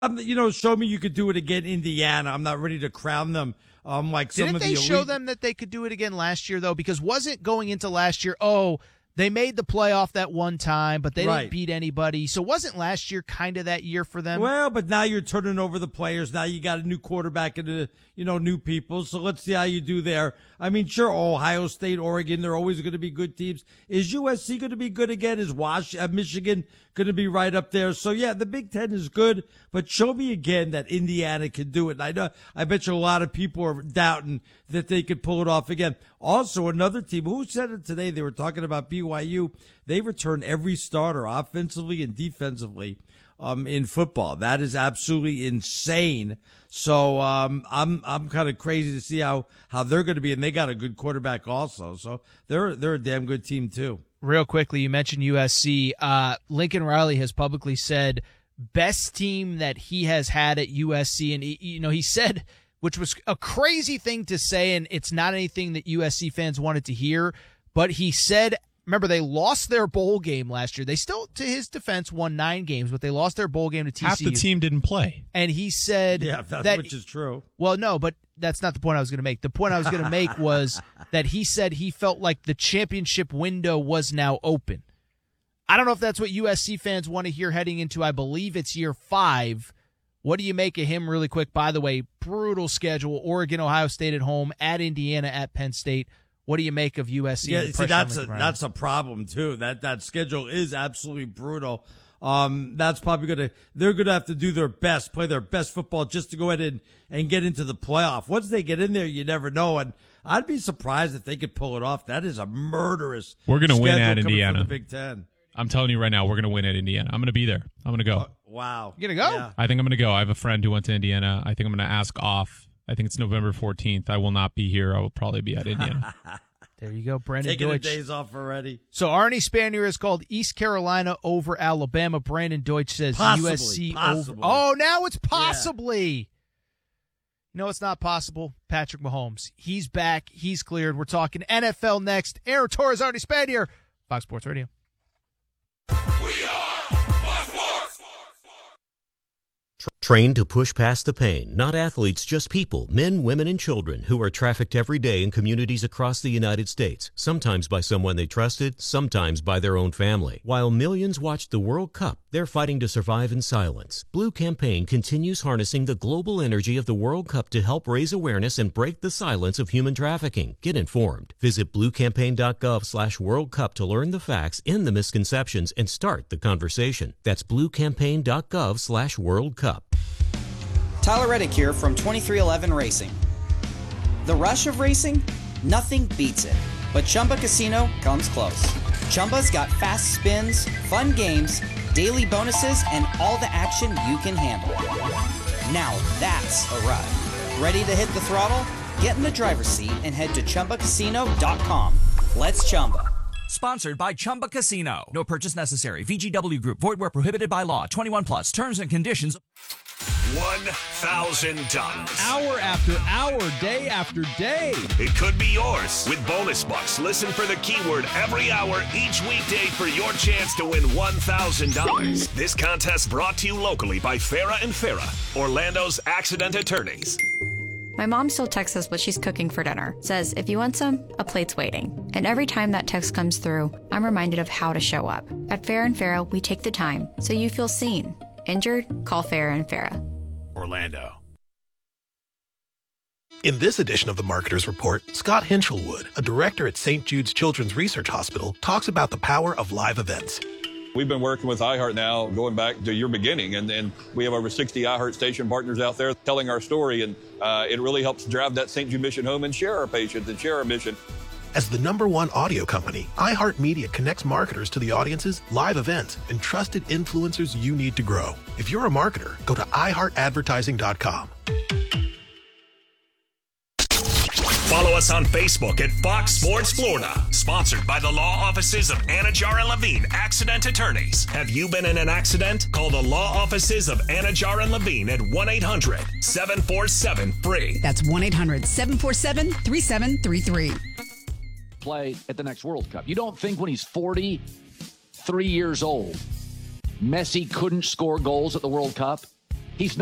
Show me you could do it again, Indiana. I'm not ready to crown them. Like some Didn't of the they elite. show them that they could do it again last year, though? Because wasn't going into last year, they made the playoff that one time, but they didn't beat anybody. So wasn't last year kind of that year for them? Well, but now you're turning over the players. Now you got a new quarterback and, new people. So let's see how you do there. I mean, sure, Ohio State, Oregon, they're always going to be good teams. Is USC going to be good again? Is Michigan going to be right up there? So, yeah, the Big Ten is good, but show me again that Indiana can do it. And I bet you a lot of people are doubting that they could pull it off again. Also, another team, who said it today? They were talking about BYU. They return every starter offensively and defensively in football. That is absolutely insane. So I'm kind of crazy to see how they're going to be, and they got a good quarterback also. So they're a damn good team too. Real quickly, you mentioned USC. Lincoln Riley has publicly said best team that he has had at USC, and he said, which was a crazy thing to say, and it's not anything that USC fans wanted to hear, but he said, remember, they lost their bowl game last year. They still, to his defense, won 9 games, but they lost their bowl game to TCU. Half the team didn't play. And he said which is true. Well, no, but that's not the point I was going to make. The point I was going to make was that he said he felt like the championship window was now open. I don't know if that's what USC fans want to hear heading into, I believe it's year 5. What do you make of him really quick? By the way, brutal schedule. Oregon, Ohio State at home, at Indiana, at Penn State. What do you make of USC? Yeah, see, that's a problem too. That schedule is absolutely brutal. That's probably they're gonna have to do their best, play their best football just to go ahead and get into the playoff. Once they get in there, you never know. And I'd be surprised if they could pull it off. That is a murderous. We're gonna win at Indiana. The Big Ten. I'm telling you right now, we're gonna win at Indiana. I'm gonna be there. I'm gonna go. Wow, you gonna go? Yeah. I think I'm gonna go. I have a friend who went to Indiana. I think I'm gonna ask off. I think it's November 14th. I will not be here. I will probably be at Indiana. There you go, Brandon Taking Deutsch. the days off already. So Arnie Spanier has called East Carolina over Alabama. Brandon Deutsch says USC over. Oh, now it's possibly. Yeah. No, it's not possible. Patrick Mahomes. He's back. He's cleared. We're talking NFL next. Aaron Torres, Arnie Spanier, Fox Sports Radio. We are Fox Sports. Trained to push past the pain, not athletes, just people, men, women, and children who are trafficked every day in communities across the United States, sometimes by someone they trusted, sometimes by their own family. While millions watch the World Cup, they're fighting to survive in silence. Blue Campaign continues harnessing the global energy of the World Cup to help raise awareness and break the silence of human trafficking. Get informed. Visit bluecampaign.gov/World Cup to learn the facts, end the misconceptions, and start the conversation. That's bluecampaign.gov/World Cup. Tyler Reddick here from 2311 Racing. The rush of racing? Nothing beats it. But Chumba Casino comes close. Chumba's got fast spins, fun games, daily bonuses, and all the action you can handle. Now that's a ride. Ready to hit the throttle? Get in the driver's seat and head to ChumbaCasino.com. Let's Chumba. Sponsored by Chumba Casino. No purchase necessary. VGW Group. Void where prohibited by law. 21 plus. Terms and conditions. $1,000. Hour after hour, day after day. It could be yours with bonus bucks. Listen for the keyword every hour each weekday for your chance to win $1,000. This contest brought to you locally by Farah and Farah, Orlando's accident attorneys. My mom still texts us what she's cooking for dinner. Says, if you want some, a plate's waiting. And every time that text comes through, I'm reminded of how to show up. At Farah and Farah, we take the time so you feel seen. Injured? Call Farah and Farah. Orlando. In this edition of the Marketer's Report, Scott Hinchelwood, a director at St. Jude's Children's Research Hospital, talks about the power of live events. We've been working with iHeart now going back to your beginning, and we have over 60 iHeart station partners out there telling our story, and it really helps drive that St. Jude mission home and share our patients and share our mission. As the #1 audio company, iHeartMedia connects marketers to the audiences, live events, and trusted influencers you need to grow. If you're a marketer, go to iHeartAdvertising.com. Follow us on Facebook at Fox Sports Florida. Sponsored by the law offices of Anajar and Levine, accident attorneys. Have you been in an accident? Call the law offices of Anajar and Levine at 1-800-747-FREE. That's 1-800-747-3733. Play at the next World Cup. You don't think when he's 43 years old, Messi couldn't score goals at the World Cup? He's